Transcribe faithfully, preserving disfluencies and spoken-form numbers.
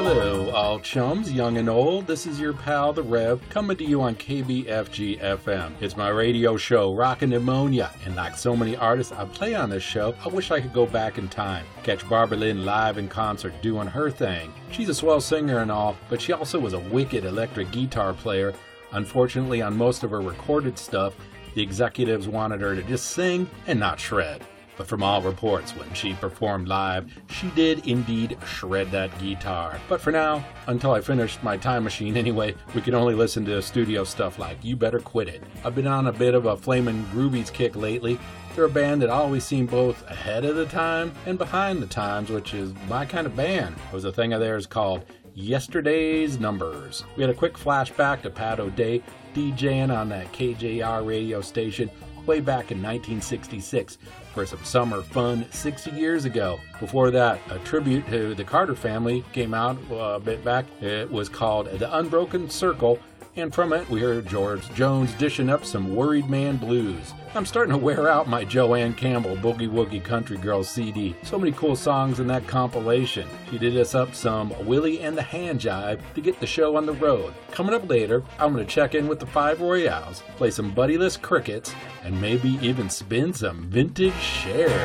Hello, all chums, young and old. This is your pal, The Rev, coming to you on K B F G F M. It's my radio show, Rockin' Pneumonia, and like so many artists I play on this show, I wish I could go back in time. Catch Barbara Lynn live in concert doing her thing. She's a swell singer and all, but she also was a wicked electric guitar player. Unfortunately, on most of her recorded stuff, the executives wanted her to just sing and not shred. But from all reports, when she performed live, she did indeed shred that guitar. But for now, until I finished my time machine anyway, we can only listen to studio stuff like You Better Quit It. I've been on a bit of a Flamin' Groovies kick lately. They're a band that always seemed both ahead of the time and behind the times, which is my kind of band. It was a thing of theirs called Yesterday's Numbers. We had a quick flashback to Pat O'Day DJing on that K J R radio station way back in nineteen sixty-six for some summer fun sixty years ago. Before that, a tribute to the Carter family came out a bit back. It was called The Unbroken Circle, and from it we heard George Jones dishing up some Worried Man blues. I'm starting to wear out my Joanne Campbell Boogie Woogie Country Girls C D. So many cool songs in that compilation. She did us up some Willie and the Hand Jive to get the show on the road. Coming up later, I'm going to check in with the Five Royales, play some Buddyless Crickets, and maybe even spin some vintage Cher.